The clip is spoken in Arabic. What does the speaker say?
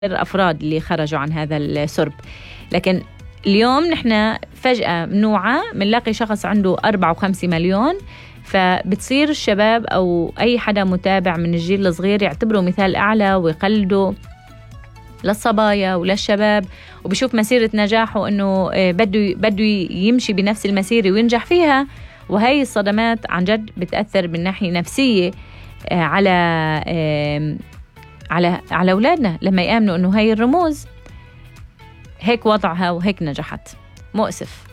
الأفراد اللي خرجوا عن هذا السرب. لكن اليوم نحن فجأة منوعة منلاقي شخص عنده 4 و5 مليون، فبتصير الشباب أو أي حدا متابع من الجيل الصغير يعتبره مثال أعلى ويقلده للصبايا وللشباب، وبشوف مسيرة نجاحه أنه بده يمشي بنفس المسيرة وينجح فيها. وهي الصدمات عن جد بتأثر من ناحية نفسية على أولادنا لما يآمنوا أنه هاي الرموز هيك وضعها وهيك نجحت. مؤسف.